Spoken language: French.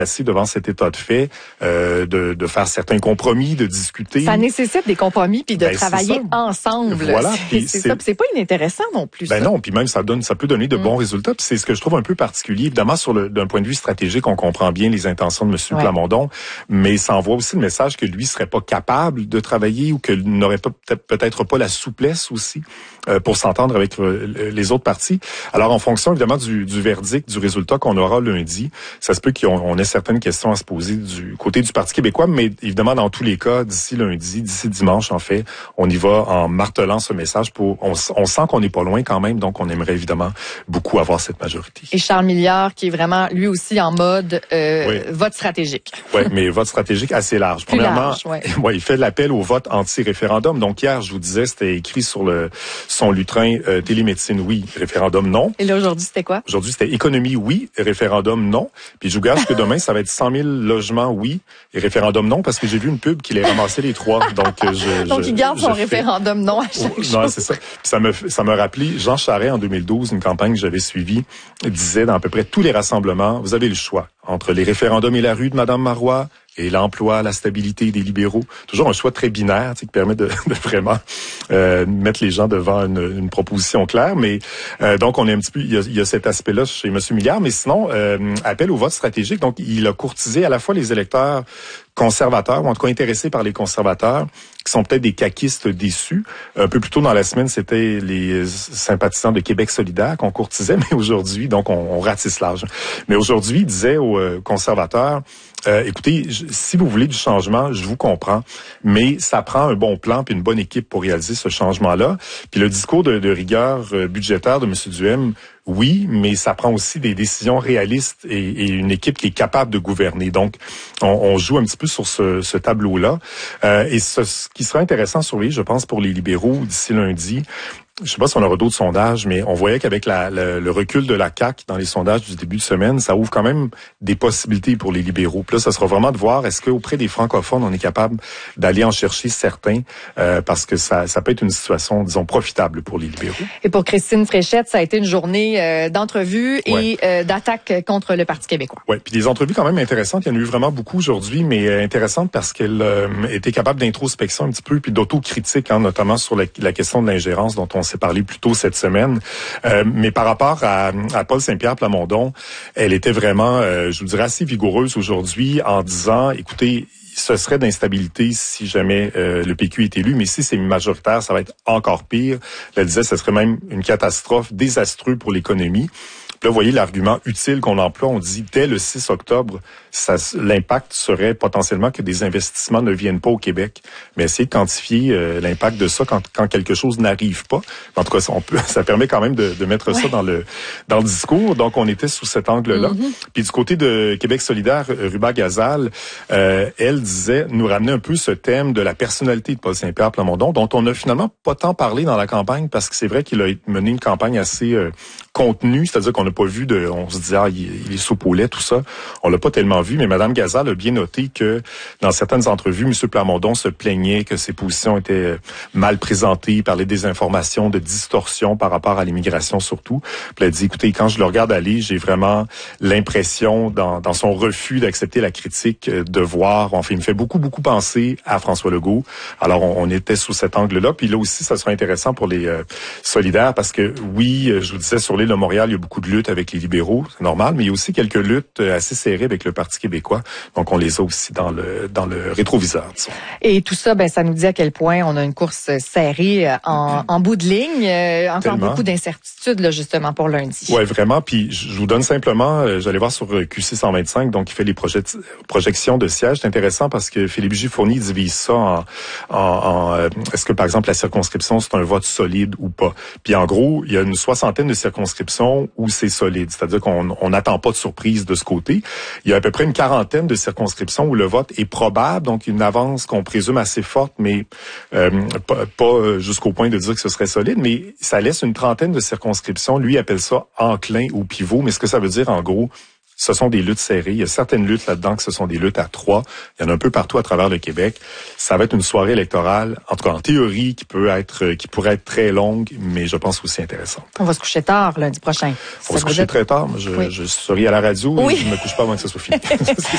assis devant cet état de fait, de faire certains compromis, de discuter. Ça nécessite des compromis puis de travailler ensemble. Voilà. C'est ça. Puis c'est pas inintéressant non plus. Non, puis même ça peut donner de bons résultats. Puis c'est ce que je trouve un peu particulier. Évidemment, d'un point de vue stratégique, on comprend bien les intentions de M. Plamondon, mais ça envoie aussi le message que lui serait pas capable de travailler ou qu'il n'aurait peut-être pas la souplesse aussi pour s'entendre avec les autres partis. Alors, en fonction évidemment du verdict, du résultat qu'on aura lundi, ça se peut qu'on ait certaines questions à se poser du côté du Parti québécois, mais évidemment, dans tous les cas, d'ici lundi, d'ici dimanche, en fait, on y va en martelant ce message on sent qu'on n'est pas loin quand même, donc on aimerait évidemment beaucoup avoir cette majorité. Et Charles Milliard, qui est vraiment, lui aussi, en mode vote stratégique. Oui, mais vote stratégique assez large. Premièrement, il fait l'appel au vote anti-référendum. Donc hier, je vous disais, c'était écrit sur son lutrin télémédecine, oui, référendum, non. Et là, aujourd'hui, c'était quoi? Aujourd'hui, c'était économie, oui, référendum, non. Puis je vous gage que demain, ça va être 100 000 logements, oui, et référendum, non, parce que j'ai vu une pub qui les ramassait les trois. Donc, il garde son référendum, non, à chaque chose. Non, c'est ça. Puis ça m'a rappelé, Jean Charest, en 2012, une campagne que j'avais suivie, disait dans à peu près tous les rassemblements, vous avez le choix entre les référendums et la rue de Mme Marois, et l'emploi, la stabilité des libéraux. Toujours un choix très binaire, qui permet de vraiment mettre les gens devant une proposition claire. Mais donc, on est un petit peu, il y a cet aspect-là chez M. Milliard. Mais sinon, appel au vote stratégique. Donc, il a courtisé à la fois les électeurs conservateurs, ou en tout cas intéressés par les conservateurs, qui sont peut-être des caquistes déçus. Un peu plus tôt dans la semaine, c'était les sympathisants de Québec solidaire qu'on courtisait, mais aujourd'hui, donc on ratisse large. Mais aujourd'hui, il disait aux conservateurs, écoutez, si vous voulez du changement, je vous comprends, mais ça prend un bon plan puis une bonne équipe pour réaliser ce changement-là. Puis le discours de rigueur budgétaire de M. Duhem, oui, mais ça prend aussi des décisions réalistes et une équipe qui est capable de gouverner. Donc, on joue un petit peu sur ce tableau-là. Et ce qui sera intéressant sur je pense, pour les libéraux d'ici lundi, je sais pas si on aura d'autres sondages, mais on voyait qu'avec le recul de la CAQ dans les sondages du début de semaine, ça ouvre quand même des possibilités pour les libéraux. Puis là, ça sera vraiment de voir est-ce qu'auprès des francophones, on est capable d'aller en chercher certains, parce que ça peut être une situation, disons, profitable pour les libéraux. Et pour Christine Fréchette, ça a été une journée d'entrevues et d'attaques contre le Parti québécois. Oui, puis des entrevues quand même intéressantes. Il y en a eu vraiment beaucoup aujourd'hui, mais intéressantes parce qu'elle était capable d'introspection un petit peu, puis d'autocritique, notamment sur la question de l'ingérence dont on s'est parlé plus tôt cette semaine. Mais par rapport à Paul Saint-Pierre Plamondon, elle était vraiment, je vous dirais, assez vigoureuse aujourd'hui en disant, écoutez, ce serait d'instabilité si jamais le PQ est élu, mais si c'est majoritaire, ça va être encore pire. Elle disait, ce serait même une catastrophe désastreux pour l'économie. Là, vous voyez l'argument utile qu'on emploie. On dit, dès le 6 octobre, l'impact serait potentiellement que des investissements ne viennent pas au Québec. Mais essayer de quantifier l'impact de ça quand quelque chose n'arrive pas. En tout cas, ça permet quand même de mettre ça dans le discours. Donc, on était sous cet angle-là. Puis du côté de Québec solidaire, Ruba Gazal, elle disait, nous ramener un peu ce thème de la personnalité de Paul Saint-Pierre Plamondon, dont on n'a finalement pas tant parlé dans la campagne, parce que c'est vrai qu'il a mené une campagne assez contenue, c'est-à-dire qu'on n'a pas vu on se dit, il est soupe au lait, tout ça. On l'a pas tellement vu, mais Mme Gazal a bien noté que dans certaines entrevues, M. Plamondon se plaignait que ses positions étaient mal présentées, il parlait des informations, de distorsion par rapport à l'immigration surtout. Puis elle a dit, écoutez, quand je le regarde aller, j'ai vraiment l'impression, dans son refus d'accepter la critique, de voir, il me fait beaucoup penser à François Legault. Alors, on était sous cet angle-là. Puis là aussi, ça sera intéressant pour les solidaires, parce que oui, je vous disais, sur l'île de Montréal, il y a beaucoup de luttes avec les libéraux, c'est normal, mais il y a aussi quelques luttes assez serrées avec le Parti québécois. Donc, on les a aussi dans le rétroviseur, disons. Et tout ça, ça nous dit à quel point on a une course serrée en bout de ligne. Encore beaucoup d'incertitudes, là, justement, pour lundi. Oui, vraiment. Puis, je vous donne simplement, j'allais voir sur QC 125, donc il fait les projections de sièges. C'est intéressant parce que Philippe J. Fournier divise ça en est-ce que, par exemple, la circonscription, c'est un vote solide ou pas. Puis, en gros, il y a une 60aine de circonscriptions où c'est solide. C'est-à-dire qu'on n'attend pas de surprise de ce côté. Il y a à peu près une 40aine de circonscriptions où le vote est probable, donc une avance qu'on présume assez forte, mais pas jusqu'au point de dire que ce serait solide, mais ça laisse une 30aine de circonscriptions. Lui appelle ça enclin ou pivot, mais ce que ça veut dire en gros, ce sont des luttes serrées. Il y a certaines luttes là-dedans que ce sont des luttes à 3. Il y en a un peu partout à travers le Québec. Ça va être une soirée électorale, en tout cas en théorie, qui pourrait être très longue, mais je pense aussi intéressante. On va se coucher tard lundi prochain. On va se coucher très tard. Je serai à la radio et je ne me couche pas avant que ça soit fini.